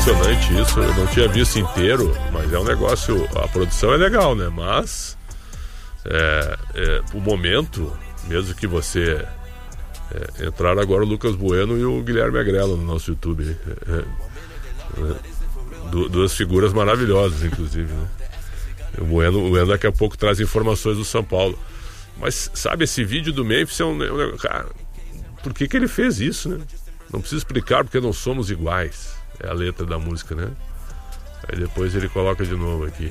impressionante isso. Eu não tinha visto inteiro, mas é um negócio. A produção é legal, né? Mas o momento, mesmo que você entraram agora o Lucas Bueno e o Guilherme Agrello no nosso YouTube. Duas figuras maravilhosas, inclusive, né? O Bueno daqui a pouco traz informações do São Paulo. Mas, sabe, esse vídeo do Memphis cara, por que ele fez isso, né? Não precisa explicar porque não somos iguais. É a letra da música, né? Aí depois ele coloca de novo aqui.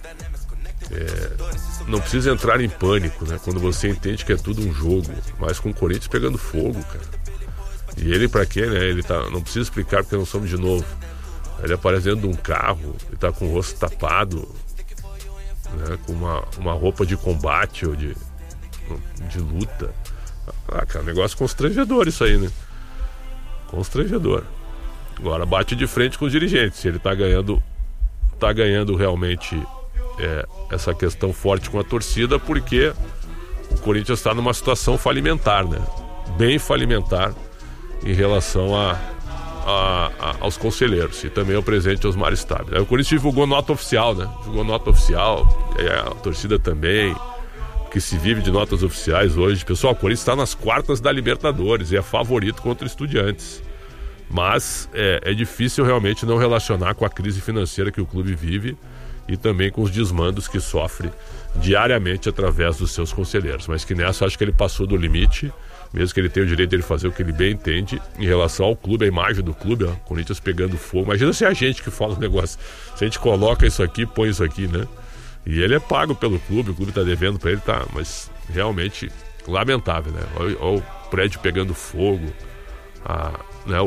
Não precisa entrar em pânico, né? Quando você entende que é tudo um jogo. Mas com o Corinthians pegando fogo, cara. E ele pra quê, né? Ele não precisa explicar porque não somos de novo. Ele aparece dentro de um carro e tá com o rosto tapado, né? Com uma roupa de combate ou de luta. Cara, negócio constrangedor isso aí, né? Constrangedor. Agora bate de frente com os dirigentes. Ele tá ganhando realmente essa questão forte com a torcida, porque o Corinthians está numa situação falimentar, né? Bem falimentar em relação aos conselheiros e também ao presidente Osmar Stabile. Aí o Corinthians divulgou nota oficial, né? Divulgou nota oficial, a torcida também, que se vive de notas oficiais hoje. Pessoal, o Corinthians está nas quartas da Libertadores e é favorito contra Estudiantes. Mas é difícil realmente não relacionar com a crise financeira que o clube vive e também com os desmandos que sofre diariamente através dos seus conselheiros. Mas que nessa acho que ele passou do limite, mesmo que ele tenha o direito de fazer o que ele bem entende em relação ao clube, a imagem do clube, ó, Corinthians pegando fogo. Imagina se é a gente que fala o negócio, se a gente coloca isso aqui, põe isso aqui, né? E ele é pago pelo clube, o clube tá devendo pra ele, tá, mas realmente lamentável, né? Olha o prédio pegando fogo, né?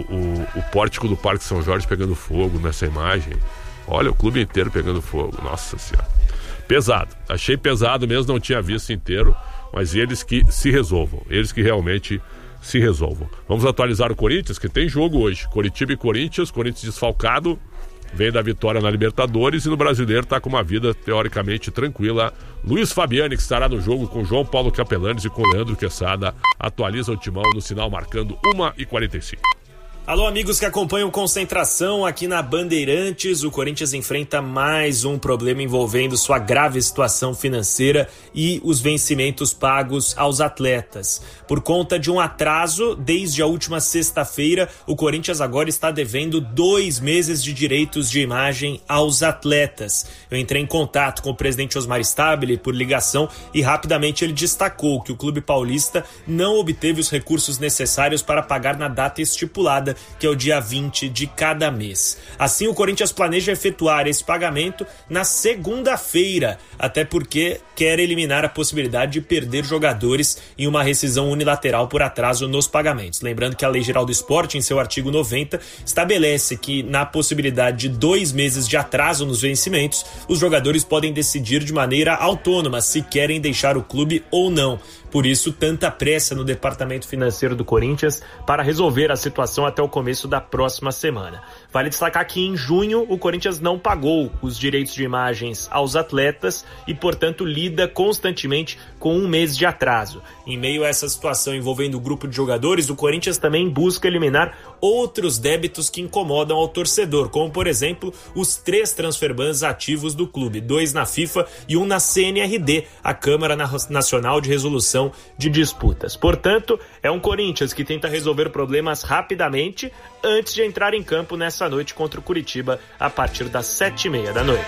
O pórtico do Parque São Jorge pegando fogo nessa imagem. Olha o clube inteiro pegando fogo, nossa senhora. Pesado, achei pesado mesmo, não tinha visto inteiro, mas eles que se resolvam, eles que realmente se resolvam. Vamos atualizar o Corinthians, que tem jogo hoje, Coritiba e Corinthians desfalcado, vem da vitória na Libertadores e no Brasileiro está com uma vida teoricamente tranquila. Luiz Fabiani, que estará no jogo com João Paulo Capelanes e com Leandro Quesada, atualiza o timão no sinal marcando 1h45. Alô, amigos que acompanham Concentração aqui na Bandeirantes. O Corinthians enfrenta mais um problema envolvendo sua grave situação financeira e os vencimentos pagos aos atletas. Por conta de um atraso, desde a última sexta-feira, o Corinthians agora está devendo 2 meses de direitos de imagem aos atletas. Eu entrei em contato com o presidente Osmar Stabile por ligação e rapidamente ele destacou que o clube paulista não obteve os recursos necessários para pagar na data estipulada, que é o dia 20 de cada mês. Assim, o Corinthians planeja efetuar esse pagamento na segunda-feira, até porque quer eliminar a possibilidade de perder jogadores em uma rescisão unilateral por atraso nos pagamentos. Lembrando que a Lei Geral do Esporte, em seu artigo 90, estabelece que, na possibilidade de 2 meses de atraso nos vencimentos, os jogadores podem decidir de maneira autônoma se querem deixar o clube ou não. Por isso, tanta pressa no departamento financeiro do Corinthians para resolver a situação até o começo da próxima semana. Vale destacar que em junho o Corinthians não pagou os direitos de imagens aos atletas e, portanto, lida constantemente com 1 mês de atraso. Em meio a essa situação envolvendo o grupo de jogadores, o Corinthians também busca eliminar outros débitos que incomodam ao torcedor, como, por exemplo, os 3 transferbans ativos do clube, 2 na FIFA e 1 na CNRD, a Câmara Nacional de Resolução de Disputas. Portanto, é um Corinthians que tenta resolver problemas rapidamente antes de entrar em campo nessa noite contra o Curitiba a partir das 7h30 da noite.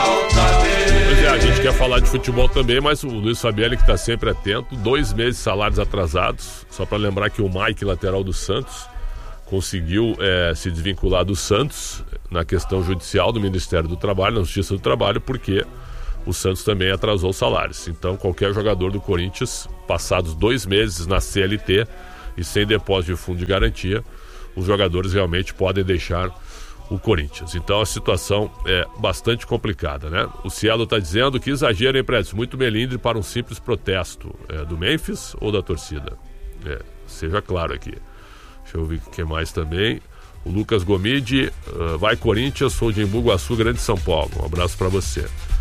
Pois é, a gente quer falar de futebol também, mas o Luiz Fabiani que está sempre atento, 2 meses de salários atrasados, só para lembrar que o Mike, lateral do Santos, conseguiu se desvincular do Santos na questão judicial do Ministério do Trabalho, na Justiça do Trabalho, porque o Santos também atrasou os salários. Então qualquer jogador do Corinthians, passados 2 meses na CLT e sem depósito de fundo de garantia, os jogadores realmente podem deixar o Corinthians. Então a situação é bastante complicada, né? O Cielo está dizendo que exagero, hein, Prédio? Muito melindre para um simples protesto do Memphis ou da torcida? Seja claro aqui. Deixa eu ver o que mais também. O Lucas Gomide, vai Corinthians, sou de Embu Guaçu, Grande São Paulo. Um abraço para você.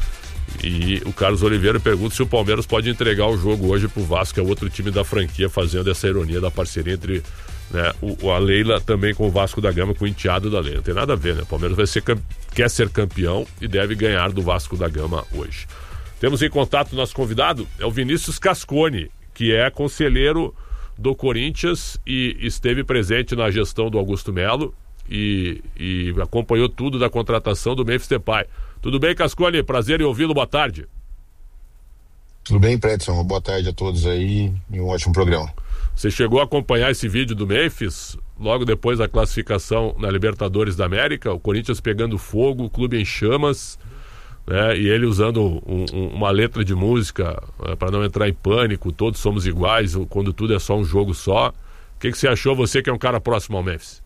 E o Carlos Oliveira pergunta se o Palmeiras pode entregar o jogo hoje pro Vasco, que é outro time da franquia, fazendo essa ironia da parceria entre né, a Leila também com o Vasco da Gama, com o enteado da Leila. Não tem nada a ver, né? O Palmeiras quer ser campeão e deve ganhar do Vasco da Gama hoje. Temos em contato o nosso convidado, é o Vinícius Cascone, que é conselheiro do Corinthians e esteve presente na gestão do Augusto Melo e acompanhou tudo da contratação do Memphis Depay. Tudo bem, Cascone? Prazer em ouvi-lo, boa tarde. Tudo bem, Predson? Boa tarde a todos aí e um ótimo programa. Você chegou a acompanhar esse vídeo do Memphis, logo depois da classificação na Libertadores da América, o Corinthians pegando fogo, o clube em chamas, né, e ele usando uma letra de música para não entrar em pânico, todos somos iguais, quando tudo é só um jogo só. O que você achou, você que é um cara próximo ao Memphis?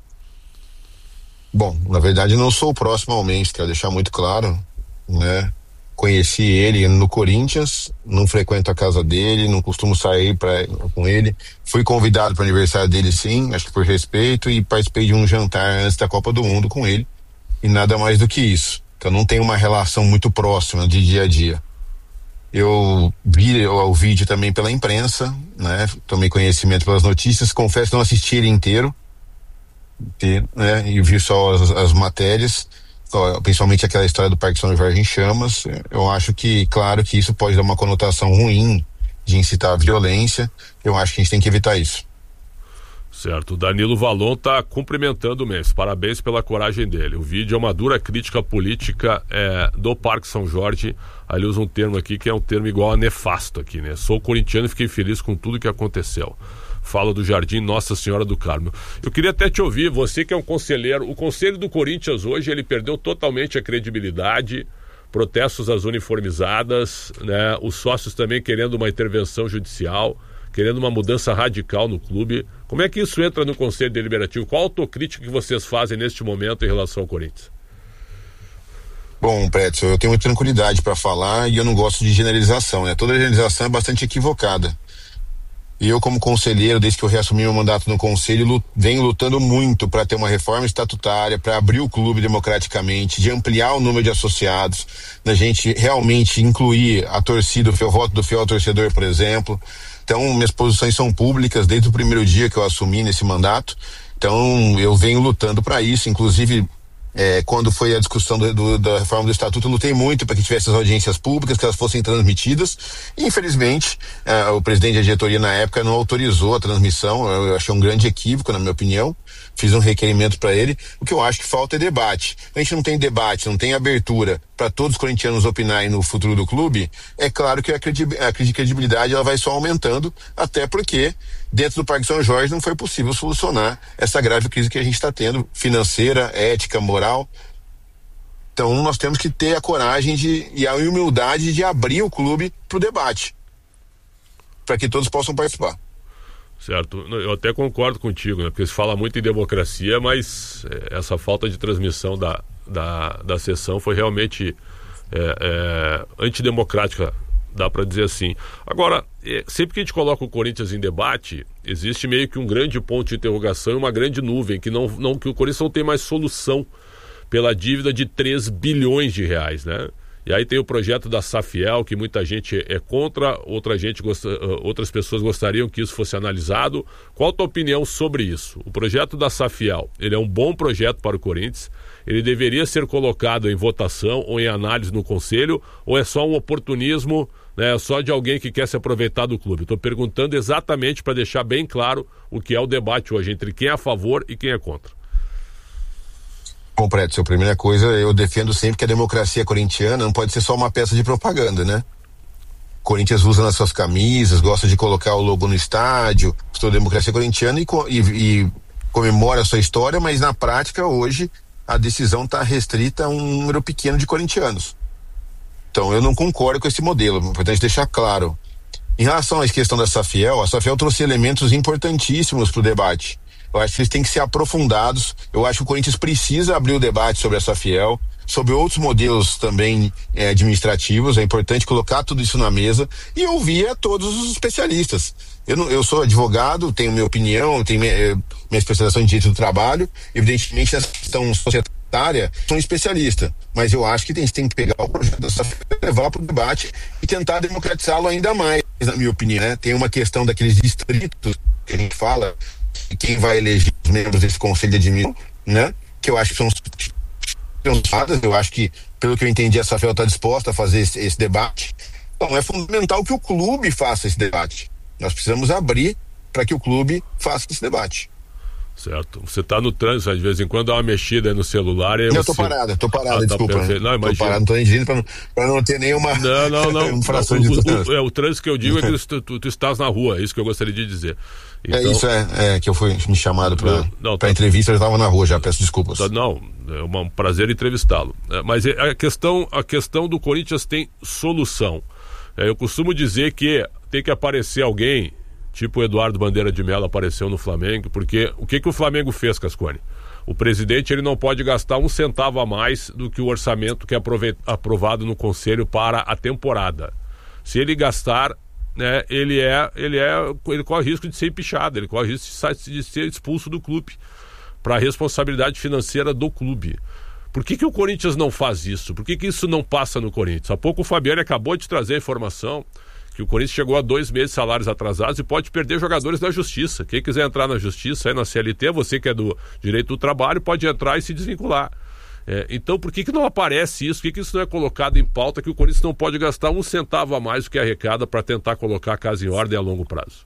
Bom, na verdade não sou próximo ao Memphis, quero deixar muito claro, né? Conheci ele no Corinthians, não frequento a casa dele, não costumo sair com ele. Fui convidado para o aniversário dele, sim, acho que por respeito, e participei de um jantar antes da Copa do Mundo com ele, e nada mais do que isso. Então não tenho uma relação muito próxima de dia a dia. Eu vi o vídeo também pela imprensa, né? Tomei conhecimento pelas notícias, confesso que não assisti ele inteiro, né? E vi só as matérias, principalmente aquela história do Parque São Jorge em chamas. Eu acho que, claro, que isso pode dar uma conotação ruim de incitar a violência. Eu acho que a gente tem que evitar isso. Certo, o Danilo Valon está cumprimentando o Memphis, parabéns pela coragem dele. O vídeo é uma dura crítica política do Parque São Jorge. Ali usa um termo aqui que é um termo igual a nefasto aqui, né? Sou corintiano e fiquei feliz com tudo que aconteceu. Fala do Jardim Nossa Senhora do Carmo. Eu queria até te ouvir, você que é um conselheiro. O Conselho do Corinthians hoje, ele perdeu totalmente a credibilidade, protestos às uniformizadas, né? Os sócios também querendo uma intervenção judicial, querendo uma mudança radical no clube. Como é que isso entra no Conselho Deliberativo? Qual a autocrítica que vocês fazem neste momento em relação ao Corinthians? Bom, Predson, eu tenho muita tranquilidade para falar e eu não gosto de generalização, né? Toda generalização é bastante equivocada. E eu, como conselheiro, desde que eu reassumi meu mandato no conselho, venho lutando muito para ter uma reforma estatutária, para abrir o clube democraticamente, de ampliar o número de associados, da gente realmente incluir a torcida, o voto do fiel torcedor, por exemplo. Então, minhas posições são públicas desde o primeiro dia que eu assumi nesse mandato. Então, eu venho lutando para isso, inclusive quando foi a discussão da reforma do estatuto, eu lutei muito para que tivesse as audiências públicas, que elas fossem transmitidas, e infelizmente o presidente da diretoria na época não autorizou a transmissão. Eu achei um grande equívoco, na minha opinião. Fiz um requerimento para ele. O que eu acho que falta é debate. A gente não tem debate, não tem abertura para todos os corintianos opinarem no futuro do clube. É claro que a credibilidade ela vai só aumentando, até porque dentro do Parque São Jorge não foi possível solucionar essa grave crise que a gente está tendo, financeira, ética, moral. Então nós temos que ter a coragem e a humildade de abrir o clube para o debate, para que todos possam participar. Certo, eu até concordo contigo, né? Porque se fala muito em democracia, mas essa falta de transmissão da sessão foi realmente antidemocrática, dá para dizer assim. Agora, sempre que a gente coloca o Corinthians em debate, existe meio que um grande ponto de interrogação e uma grande nuvem, que o Corinthians não tem mais solução pela dívida de 3 bilhões de reais, né? E aí tem o projeto da Safiel, que muita gente é contra, outras pessoas gostariam que isso fosse analisado. Qual a tua opinião sobre isso? O projeto da Safiel, ele é um bom projeto para o Corinthians? Ele deveria ser colocado em votação ou em análise no Conselho? Ou é só um oportunismo, né, só de alguém que quer se aproveitar do clube? Estou perguntando exatamente para deixar bem claro o que é o debate hoje entre quem é a favor e quem é contra. Bom, Predson, a primeira coisa, eu defendo sempre que a democracia corintiana não pode ser só uma peça de propaganda, né? O Corinthians usa nas suas camisas, gosta de colocar o logo no estádio, estou democracia corintiana e comemora a sua história, mas na prática hoje a decisão está restrita a um número pequeno de corintianos. Então eu não concordo com esse modelo, é importante deixar claro. Em relação à questão da Safiel, a Safiel trouxe elementos importantíssimos para o debate. Eu acho que eles têm que ser aprofundados. Eu acho que o Corinthians precisa abrir o debate sobre a Safiel, sobre outros modelos também administrativos. É importante colocar tudo isso na mesa e ouvir a todos os especialistas. Eu sou advogado, tenho minha opinião, tenho minha especialização em direito do trabalho. Evidentemente, nessa questão societária, sou um especialista, mas eu acho que a gente tem que pegar o projeto da Safiel, levar para o debate e tentar democratizá-lo ainda mais, na minha opinião, né? Tem uma questão daqueles distritos que a gente fala, quem vai eleger os membros desse conselho de administração, né? Que eu acho que são pensadas. Eu acho que, pelo que eu entendi, a SAFEL está disposta a fazer esse debate. Então é fundamental que o clube faça esse debate. Nós precisamos abrir para que o clube faça esse debate. Certo. Você está no trânsito, de vez em quando dá uma mexida aí no celular. Eu tô parado, desculpa. Não, tô parado, não tô dirigindo para não ter nenhuma infração de trânsito. O trânsito que eu digo é que tu estás na rua, é isso que eu gostaria de dizer. Então, isso que eu fui me chamado para entrevista, eu estava na rua já, peço desculpas. Não, é um prazer entrevistá-lo. Mas a questão do Corinthians tem solução. Eu costumo dizer que tem que aparecer alguém, tipo o Eduardo Bandeira de Mello apareceu no Flamengo, porque o que o Flamengo fez, Cascone? O presidente ele não pode gastar um centavo a mais do que o orçamento que é aprovado no conselho para a temporada. Se ele gastar, né, ele corre risco de ser empichado, ele corre risco de ser expulso do clube, para a responsabilidade financeira do clube. Por que o Corinthians não faz isso? Por que isso não passa no Corinthians? Há pouco o Fabiano acabou de trazer a informação que o Corinthians chegou a 2 meses de salários atrasados e pode perder jogadores na justiça. Quem quiser entrar na justiça, aí na CLT, você que é do direito do trabalho, pode entrar e se desvincular. Então, por que não aparece isso? Por que isso não é colocado em pauta, que o Corinthians não pode gastar um centavo a mais do que arrecada para tentar colocar a casa em ordem a longo prazo?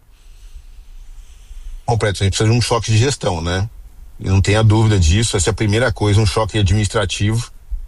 Bom, Preto, a gente precisa de um choque de gestão, né? E não tenha dúvida disso. Essa é a primeira coisa, um choque administrativo.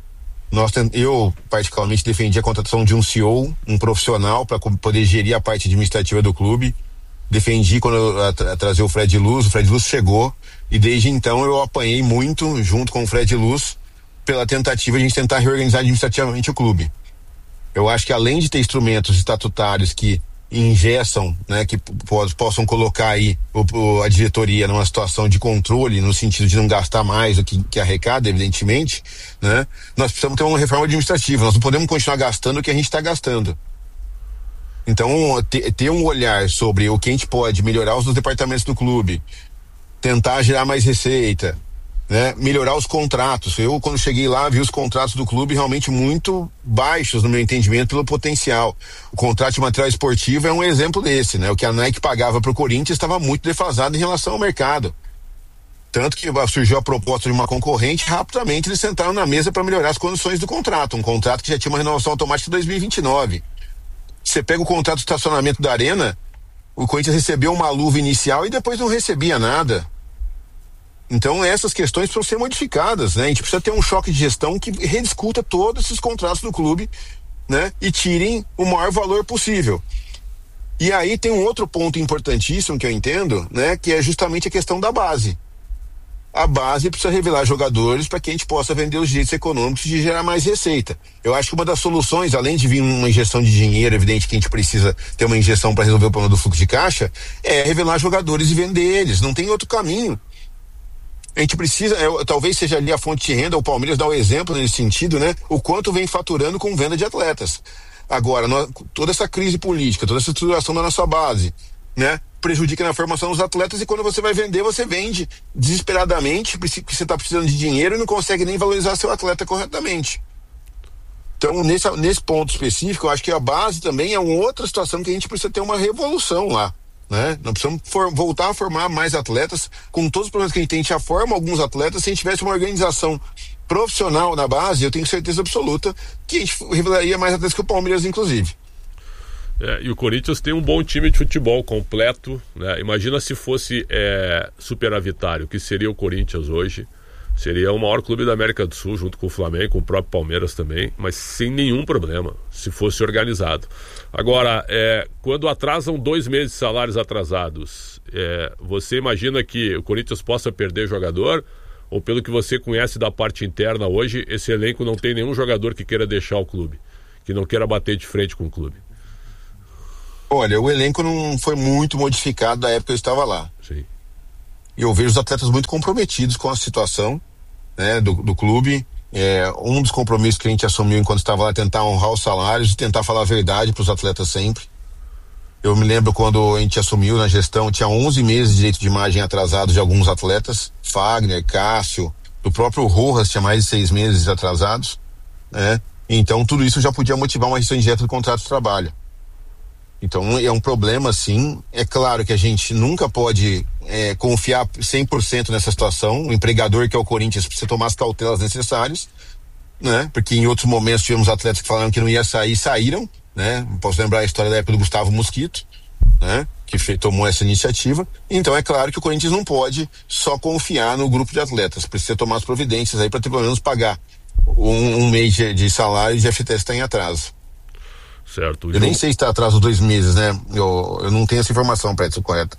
Eu particularmente defendi a contratação de um CEO, um profissional, para poder gerir a parte administrativa do clube. Defendi quando eu trazer o Fred Luz chegou, e desde então eu apanhei muito junto com o Fred Luz pela tentativa de a gente tentar reorganizar administrativamente o clube. Eu acho que, além de ter instrumentos estatutários que engessam, né, que possam colocar aí a diretoria numa situação de controle, no sentido de não gastar mais do que arrecada, evidentemente, né, nós precisamos ter uma reforma administrativa. Nós não podemos continuar gastando o que a gente está gastando. Então, ter um olhar sobre o que a gente pode melhorar os departamentos do clube, tentar gerar mais receita, né, melhorar os contratos. Eu, quando cheguei lá, vi os contratos do clube realmente muito baixos, no meu entendimento, pelo potencial. O contrato de material esportivo é um exemplo desse, né? O que a Nike pagava para o Corinthians estava muito defasado em relação ao mercado. Tanto que surgiu a proposta de uma concorrente, rapidamente eles sentaram na mesa para melhorar as condições do contrato. Um contrato que já tinha uma renovação automática em 2029. Você pega o contrato de estacionamento da Arena, o Corinthians recebeu uma luva inicial e depois não recebia nada. Então essas questões precisam ser modificadas, né? A gente precisa ter um choque de gestão que rediscuta todos esses contratos do clube, né? E tirem o maior valor possível. E aí tem um outro ponto importantíssimo que eu entendo, né? Que é justamente a questão da base. A base precisa revelar jogadores para que a gente possa vender os direitos econômicos e gerar mais receita. Eu acho que uma das soluções, além de vir uma injeção de dinheiro, evidente que a gente precisa ter uma injeção para resolver o problema do fluxo de caixa, é revelar jogadores e vender eles. Não tem outro caminho. A gente precisa, talvez seja ali a fonte de renda, o Palmeiras dá o exemplo nesse sentido, né? O quanto vem faturando com venda de atletas. Agora, toda essa crise política, toda essa estruturação da nossa base, né? Prejudica na formação dos atletas, e quando você vai vender, você vende desesperadamente, porque você está precisando de dinheiro e não consegue nem valorizar seu atleta corretamente. Então, nesse ponto específico, eu acho que a base também é uma outra situação que a gente precisa ter uma revolução lá. Né? Nós precisamos voltar a formar mais atletas. Com todos os problemas que a gente já forma alguns atletas. Se a gente tivesse uma organização profissional na base, eu tenho certeza absoluta que a gente revelaria mais atletas que o Palmeiras, inclusive. E o Corinthians tem um bom time de futebol completo, né? Imagina se fosse superavitário, que seria o Corinthians hoje. Seria o maior clube da América do Sul, junto com o Flamengo, com o próprio Palmeiras também, mas sem nenhum problema, se fosse organizado. Agora, quando atrasam 2 meses de salários atrasados, você imagina que o Corinthians possa perder jogador? Ou, pelo que você conhece da parte interna hoje, esse elenco não tem nenhum jogador que queira deixar o clube, que não queira bater de frente com o clube? Olha, o elenco não foi muito modificado da época que eu estava lá. Sim. E eu vejo os atletas muito comprometidos com a situação, né, do clube. Um dos compromissos que a gente assumiu enquanto estava lá, tentar honrar os salários e tentar falar a verdade para os atletas sempre. Eu me lembro quando a gente assumiu na gestão, tinha 11 meses de direito de imagem atrasados de alguns atletas, Fagner, Cássio, do próprio Rojas tinha mais de 6 meses atrasados, né? Então tudo isso já podia motivar uma restrição indireta do contrato de trabalho. Então é um problema, sim. É claro que a gente nunca pode confiar 100% nessa situação. O empregador, que é o Corinthians, precisa tomar as cautelas necessárias, né? Porque em outros momentos tivemos atletas que falaram que não ia sair, saíram, né? Posso lembrar a história da época do Gustavo Mosquito, né? Que tomou essa iniciativa. Então é claro que o Corinthians não pode só confiar no grupo de atletas, precisa tomar as providências aí para pelo menos pagar um mês de salário, de FGTS está em atraso. Certo. Eu nem sei se está atraso 2 meses, né? Eu não tenho essa informação, Prédio, correta.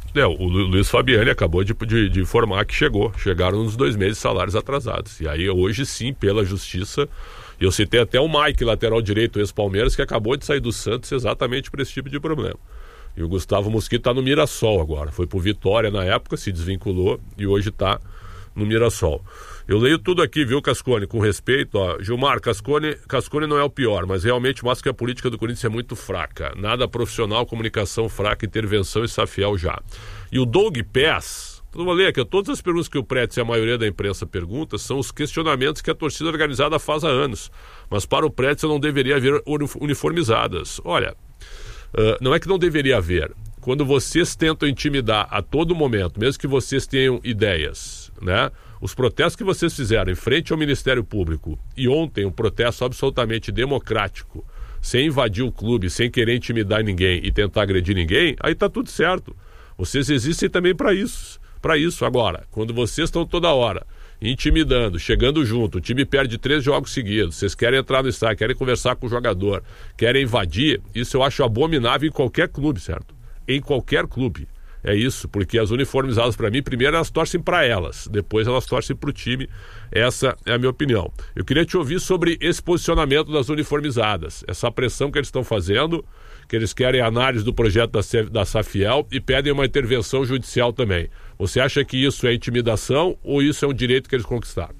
O Luiz Fabiani acabou de informar que chegaram nos 2 meses de salários atrasados. E aí hoje sim, pela justiça, eu citei até o Mike, lateral direito, ex-Palmeiras, que acabou de sair do Santos exatamente por esse tipo de problema. E o Gustavo Mosquito está no Mirassol agora. Foi pro Vitória na época, se desvinculou e hoje está no Mirassol. Eu leio tudo aqui, viu, Cascone, com respeito. Gilmar, Cascone não é o pior, mas realmente mostra que a política do Corinthians é muito fraca. Nada profissional, comunicação fraca, intervenção e Safiel já. E o Doug Pés, eu vou ler aqui, todas as perguntas que o Pretz e a maioria da imprensa pergunta são os questionamentos que a torcida organizada faz há anos. Mas para o Pretz não deveria haver uniformizadas. Olha, não é que não deveria haver. Quando vocês tentam intimidar a todo momento, mesmo que vocês tenham ideias, né? Os protestos que vocês fizeram em frente ao Ministério Público e ontem um protesto absolutamente democrático, sem invadir o clube, sem querer intimidar ninguém e tentar agredir ninguém, aí tá tudo certo. Vocês existem também para isso. Agora, quando vocês estão toda hora intimidando, chegando junto, o time perde 3 jogos seguidos, vocês querem entrar no estádio, querem conversar com o jogador, querem invadir, isso eu acho abominável em qualquer clube, certo? Em qualquer clube. É isso, porque as uniformizadas, para mim, primeiro elas torcem para elas, depois elas torcem para o time. Essa é a minha opinião. Eu queria te ouvir sobre esse posicionamento das uniformizadas, essa pressão que eles estão fazendo, que eles querem análise do projeto da Safiel e pedem uma intervenção judicial também. Você acha que isso é intimidação ou isso é um direito que eles conquistaram?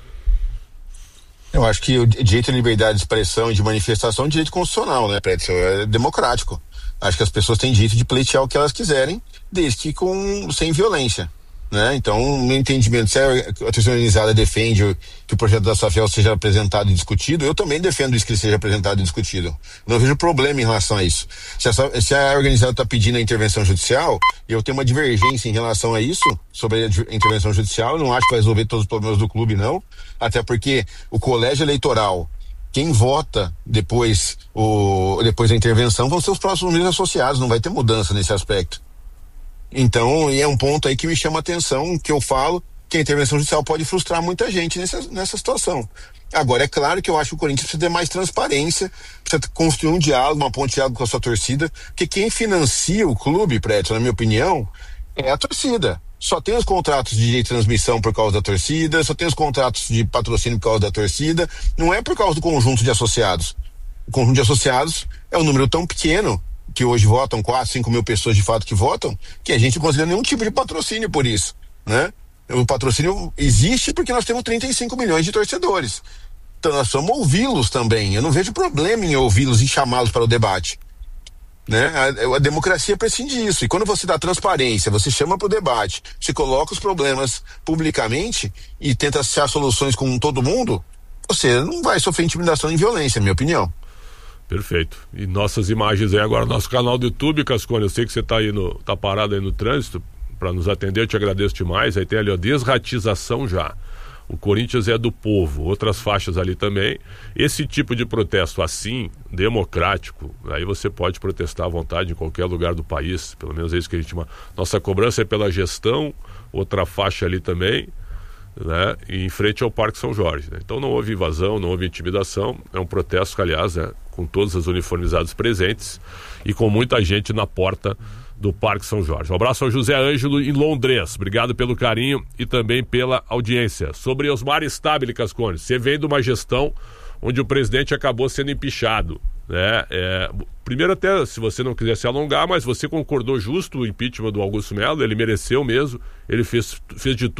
Eu acho que o direito à liberdade de expressão e de manifestação é um direito constitucional, né, Prédio? É democrático. Acho que as pessoas têm direito de pleitear o que elas quiserem, desde que sem violência, né? Então, no entendimento, se a torcida organizada defende que o projeto da Safiel seja apresentado e discutido, eu também defendo isso, que ele seja apresentado e discutido. Não vejo problema em relação a isso. Se a organizada está pedindo a intervenção judicial, e eu tenho uma divergência em relação a isso, sobre a intervenção judicial, eu não acho que vai resolver todos os problemas do clube, não. Até porque o colégio eleitoral, quem vota depois da intervenção vão ser os próximos meses associados, não vai ter mudança nesse aspecto. Então, é um ponto aí que me chama a atenção, que eu falo que a intervenção judicial pode frustrar muita gente nessa situação. Agora, é claro que eu acho que o Corinthians precisa ter mais transparência, precisa construir um diálogo, uma ponte de diálogo com a sua torcida, porque quem financia o clube, Prédio, na minha opinião, é a torcida. Só tem os contratos de direito de transmissão por causa da torcida, só tem os contratos de patrocínio por causa da torcida, não é por causa do conjunto de associados. O conjunto de associados é um número tão pequeno, que hoje votam 4, 5 mil pessoas de fato que votam, que a gente não considera nenhum tipo de patrocínio por isso, né? O patrocínio existe porque nós temos 35 milhões de torcedores. Então nós vamos ouvi-los também. Eu não vejo problema em ouvi-los e chamá-los para o debate, né? A democracia prescinde disso. E quando você dá transparência, você chama para o debate, você coloca os problemas publicamente e tenta achar soluções com todo mundo, você não vai sofrer intimidação nem violência, na minha opinião. Perfeito. E nossas imagens aí agora no nosso canal do YouTube, Cascone, eu sei que você tá parado aí no trânsito para nos atender, eu te agradeço demais. Aí tem ali, ó, desratização já. O Corinthians é do povo, outras faixas ali também. Esse tipo de protesto assim, democrático, aí você pode protestar à vontade em qualquer lugar do país, pelo menos é isso que a gente chama. Nossa cobrança é pela gestão, outra faixa ali também, né? E em frente ao Parque São Jorge, né? Então não houve invasão, não houve intimidação, é um protesto que, aliás, né, com todas as uniformizadas presentes e com muita gente na porta do Parque São Jorge. Um abraço ao José Ângelo em Londres, obrigado pelo carinho e também pela audiência. Sobre Osmar Stabile, Cascone, você vem de uma gestão onde o presidente acabou sendo empichado, né? Primeiro, até se você não quiser se alongar, mas você concordou justo o impeachment do Augusto Melo, ele mereceu mesmo, ele fez de tudo